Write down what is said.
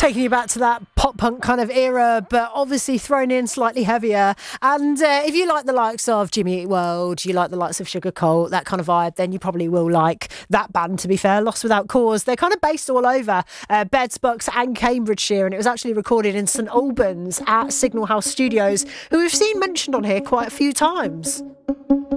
taking you back to that pop punk kind of era, but obviously thrown in slightly heavier. And if you like the likes of Jimmy Eat World, you like the likes of Sugar Cult, that kind of vibe, then you probably will like that band, to be fair, Lost Without Cause. They're kind of based all over Beds, Bucks and Cambridgeshire, and it was actually recorded in St Albans at Signal House Studios, who we've seen mentioned on here quite a few times.